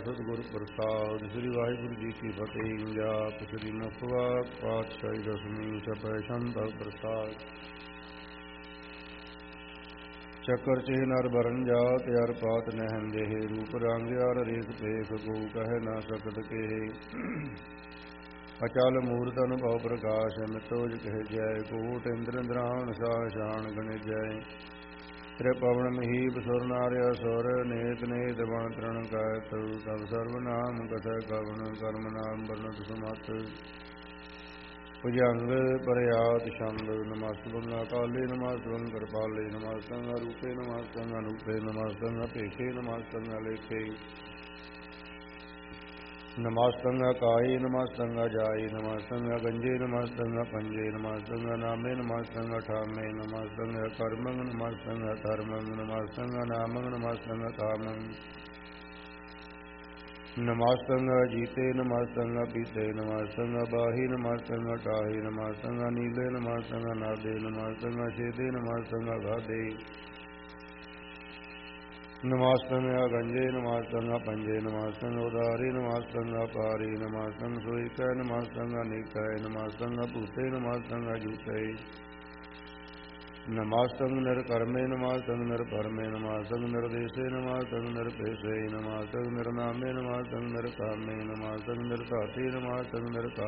ਸਤਿਗੁਰ ਪ੍ਰਸਾਦਿ। ਸ੍ਰੀ ਵਾਹਿਗੁਰੂ ਜੀ ਕੀ ਫਤਿਹ। ਜਾਪ ਸ੍ਰੀ ਮੁਖਵਾ ਪਾਤਸ਼ਾਹੀ ਦਸਵੀਂ ਛਪੈ ਛੰਦ ਪ੍ਰਸਾਦ। ਚੱਕਰ ਚੇ ਨਰ ਬਰਨ ਜਾਤ ਅਰ ਪਾਤ ਨਹਿਨ ਦੇਹ। ਰੂਪ ਰੰਗ ਅਰ ਰੇਖ ਪੇਖ ਕੋ ਕਹਿ ਨਾ ਸਕਤ ਕੇ। ਅਚਲ ਮੂਰਤ ਅਨੁਭਵ ਪ੍ਰਕਾਸ਼ ਮਿਤੋਜ ਕਹਿ ਜੈ। ਕੋਟ ਇੰਦਰ ਇੰਦਰਾਨ ਸਾਹ ਸ਼ਾਨ ਗਣ ਜੈ। ਤ੍ਰਿਪਵਨ ਮਹੀਪ ਸੁਰ ਨਾਰਿਆ ਸੁਰ ਨੇਤ ਨੇਤ ਬਣ ਤ੍ਰਣ ਕੈਤ। ਤਬ ਸਰਵ ਨਾਮ ਕਥੈ ਕਵਨ ਕਰਮ ਨਾਮ ਬਰਨਤ ਸਮਤ। ਭੁਜੰਗ ਪਰਿਆਤ ਛੰਦ ਨਮਸਤੰ ਅਕਾਲੇ ਨਮਸਤੰ ਕਿਰਪਾਲੇ ਨਮਸਤੰ ਰੂਪੇ ਨਮਸਤੰ ਅਨੂਪੇ ਨਮਸਤੰ ਭੇਖੇ ਨਮਸਤੰ ਅਲੇਖੇ ਨਮਸਤੰ ਕਾਏ ਨਮਸਤੰ ਜਾਏ ਨਮਸਤੰ ਗੰਜੇ ਨਮਸਤੰ ਪੰਜੇ ਨਮਸਤੰ ਨਾਮੇ ਨਮਸਤੰ ਠਾਮੇ ਨਮਸਤੰ ਕਰਮੰ ਨਮਸਤੰ ਧਰਮੰ ਨਮਸਤੰ ਨਾਮੰ ਨਮਸਤੰ ਕਾਮੰ ਨਮਸਤੰ ਜੀਤੇ ਨਮਸਤੰ ਪੀਤੇ ਨਮਸਤੰ ਬਾਹੀ ਨਮਸਤੰ ਟਾਹੀ ਨਮਸਤੰ ਨੀਲੇ ਨਮਸਤੰ ਨਾਦੇ ਨਮਸਤੰ ਛੇਦੇ ਨਮਸਤੰ ਅਗਾਧੇ ਨਮਸਤੰ ਗੰਜੇ ਨਮਸਤੰ ਪੰਜੇ ਨਮਸਤੰ ਉਦਾਰੇ ਨਮਸਤੰ ਪਾਰੇ ਨਮਸਤੰ ਸੋਇਕੈ ਨਮਸਤੰ ਅਨੇਕੈ ਨਮਸਤੰ ਭੂਤੇ ਨਮਸਤੰ ਅਜੂਤੇ ਨਮਸਤੰ ਨਿਰਕਰਮੇ ਨਮਸਤੰ ਨਿਰਪਰਮੇ ਨਮਸਤੰ ਨਿਰਦੇਸ਼ੇ ਨਮਸਤੰ ਨਿਰਪੇਸ਼ੇ ਨਮਸਤੰ ਨਿਰਨਾਮੇ ਨਮਸਤੰ ਨਿਰਕਾਮੇ ਨਮਸਤੰ ਨਿਰਧਾਤੇ ਨਮਸਤੰ ਨਿਰਕਾਰੇ